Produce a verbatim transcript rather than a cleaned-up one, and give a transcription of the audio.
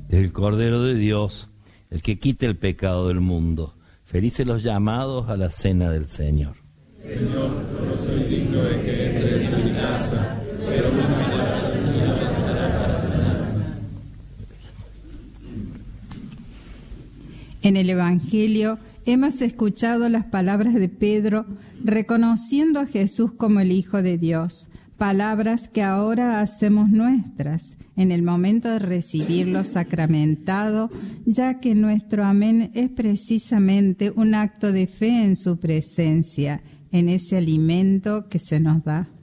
del Cordero de Dios, el que quita el pecado del mundo. Felices los llamados a la cena del Señor. Señor, no soy digno de que entres en mi casa, pero una palabra tuya bastará para sanarme. En el Evangelio hemos escuchado las palabras de Pedro reconociendo a Jesús como el Hijo de Dios, palabras que ahora hacemos nuestras en el momento de recibirlo sacramentado, ya que nuestro amén es precisamente un acto de fe en su presencia, en ese alimento que se nos da.